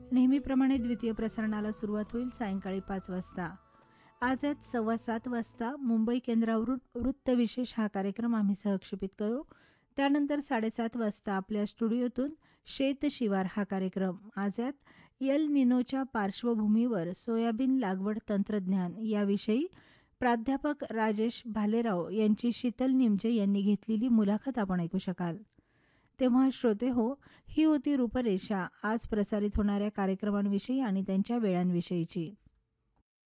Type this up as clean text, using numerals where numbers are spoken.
नेहमीप्रमाणे द्वितीय प्रसारणाला सुरुवात होईल सायंकाळी 5 वाजता. आज 7:15 वाजता मुंबई केंद्रावरून वृत्तविशेष हा कार्यक्रम आम्ही सहक्षेपित करू. त्यानंतर 7:30 वाजता आपल्या स्टुडिओतून शेतशिवार हा कार्यक्रम. आज एल निनोच्या पार्श्वभूमीवर सोयाबीन लागवड तंत्रज्ञान याविषयी प्राध्यापक राजेश भालेराव यांची शीतल निमजे यांनी घेतलेली मुलाखत आपण ऐकू शकाल. तेव्हा श्रोते हो, ही होती रूपरेषा आज प्रसारित होणाऱ्या कार्यक्रमांविषयी आणि त्यांच्या वेळांविषयीची.